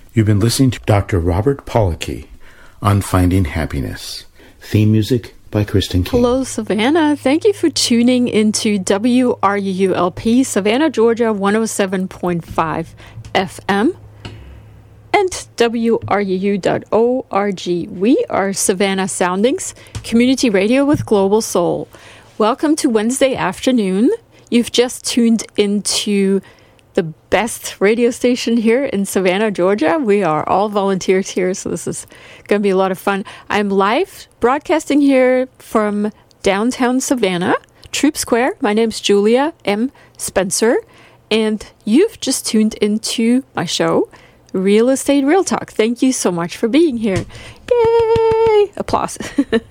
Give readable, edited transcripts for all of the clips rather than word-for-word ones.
You've been listening to Dr. Robert Pollocky on Finding Happiness. Theme music by Kristen King. Hello, Savannah. Thank you for tuning into WRULP, Savannah, Georgia, 107.5 FM. And WRUU.org. We are Savannah Soundings, community radio with global soul. Welcome to Wednesday afternoon. You've just tuned into the best radio station here in Savannah, Georgia. We are all volunteers here, so this is going to be a lot of fun. I'm live broadcasting here from downtown Savannah, Troop Square. My name's Julia M. Spencer, and you've just tuned into my show, Real Estate Real Talk. Thank you so much for being here. Yay! Applause.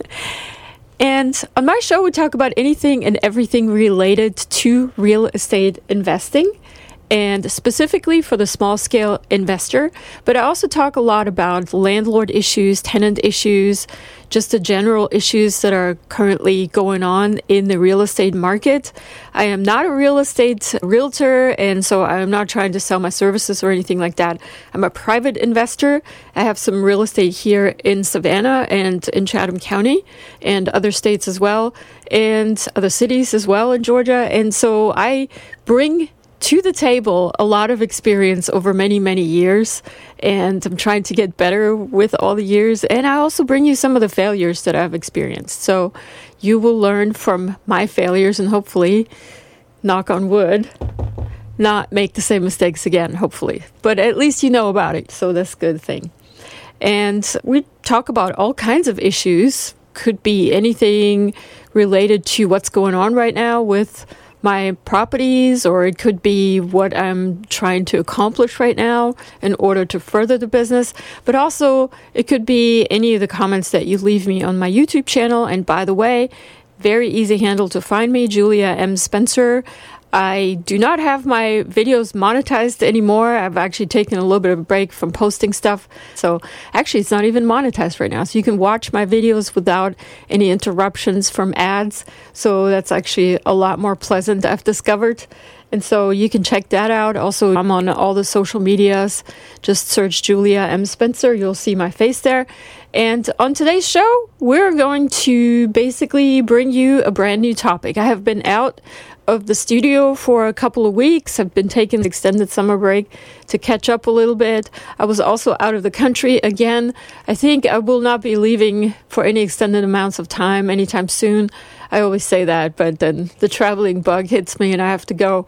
And on my show, we talk about anything and everything related to real estate investing, and specifically for the small-scale investor. But I also talk a lot about landlord issues, tenant issues, just the general issues that are currently going on in the real estate market. I am not a real estate realtor, and so I'm not trying to sell my services or anything like that. I'm a private investor. I have some real estate here in Savannah and in Chatham County and other states as well, and other cities as well in Georgia. And so I bring to the table a lot of experience over many, many years, and I'm trying to get better with all the years. And I also bring you some of the failures that I've experienced. So you will learn from my failures and hopefully, knock on wood, not make the same mistakes again, hopefully. But at least you know about it, so that's a good thing. And we talk about all kinds of issues. Could be anything related to what's going on right now with my properties, or it could be what I'm trying to accomplish right now in order to further the business. But also, it could be any of the comments that you leave me on my YouTube channel. And by the way, very easy handle to find me, Julia M. Spencer. I do not have my videos monetized anymore. I've actually taken a little bit of a break from posting stuff. So actually, it's not even monetized right now. So you can watch my videos without any interruptions from ads. So that's actually a lot more pleasant, I've discovered. And so you can check that out. Also, I'm on all the social medias. Just search Julia M. Spencer. You'll see my face there. And on today's show, we're going to basically bring you a brand new topic. I have been out of the studio for a couple of weeks. I've been taking an extended summer break to catch up a little bit. I was also out of the country again. I think I will not be leaving for any extended amounts of time anytime soon. I always say that, but then the traveling bug hits me and I have to go.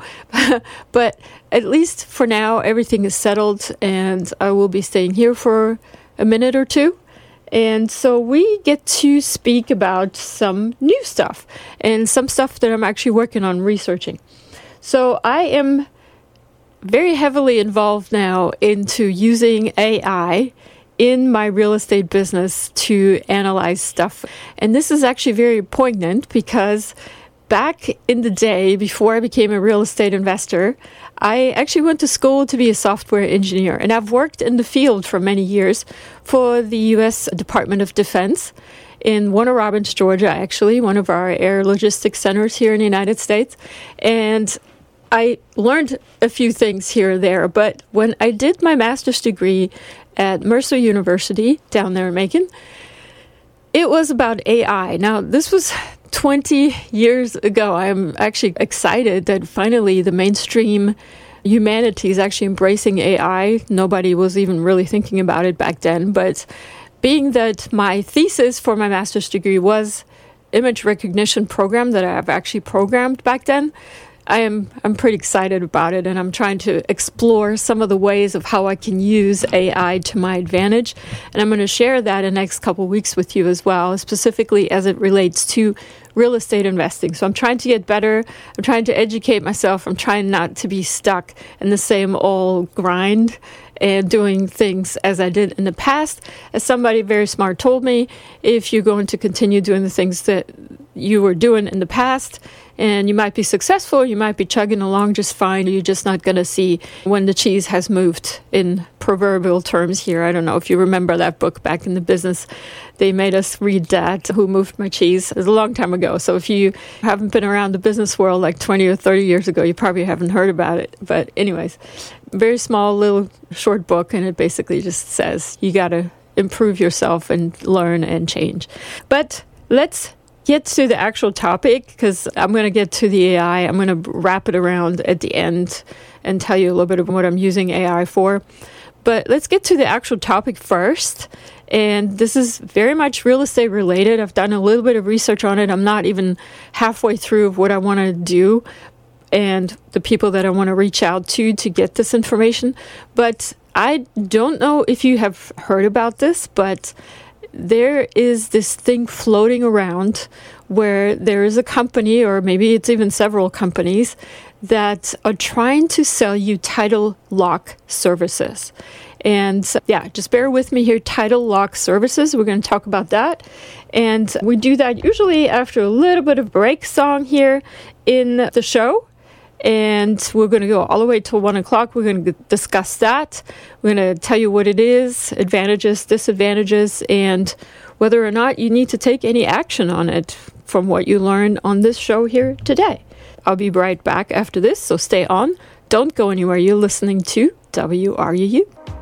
But at least for now, everything is settled and I will be staying here for a minute or two. And so we get to speak about some new stuff and some stuff that I'm actually working on researching. So I am very heavily involved now into using AI in my real estate business to analyze stuff. And this is actually very poignant because back in the day, before I became a real estate investor, I actually went to school to be a software engineer, and I've worked in the field for many years for the U.S. Department of Defense in Warner Robins, Georgia, actually, one of our air logistics centers here in the United States. And I learned a few things here and there, but when I did my master's degree at Mercer University down there in Macon, it was about AI. Now, this was 20 years ago. I'm actually excited that finally the mainstream humanity is actually embracing AI. Nobody was even really thinking about it back then. But being that my thesis for my master's degree was image recognition program that I've actually programmed back then, I'm pretty excited about it, and I'm trying to explore some of the ways of how I can use AI to my advantage. And I'm going to share that in the next couple of weeks with you as well, specifically as it relates to real estate investing. So I'm trying to get better. I'm trying to educate myself. I'm trying not to be stuck in the same old grind and doing things as I did in the past. As somebody very smart told me, if you're going to continue doing the things that you were doing in the past And you might be successful, you might be chugging along just fine, you're just not going to see when the cheese has moved in proverbial terms here. I don't know if you remember that book back in the business. They made us read that, Who Moved My Cheese. It was a long time ago. So if you haven't been around the business world like 20 or 30 years ago, you probably haven't heard about it. But anyways, very small, little short book, and it basically just says you got to improve yourself and learn and change. But let's get to the actual topic, because I'm going to get to the AI. I'm going to wrap it around at the end and tell you a little bit of what I'm using AI for. But let's get to the actual topic first. And this is very much real estate related. I've done a little bit of research on it. I'm not even halfway through of what I want to do and the people that I want to reach out to get this information. But I don't know if you have heard about this, but there is this thing floating around where there is a company, or maybe it's even several companies, that are trying to sell you title lock services. And yeah, just bear with me here, title lock services. We're going to talk about that. And we do that usually after a little bit of break song here in the show. And we're going to go all the way till 1 o'clock. We're going to discuss that. We're going to tell you what it is, advantages, disadvantages, and whether or not you need to take any action on it from what you learned on this show here today. I'll be right back after this, so stay on. Don't go anywhere. You're listening to WRUU.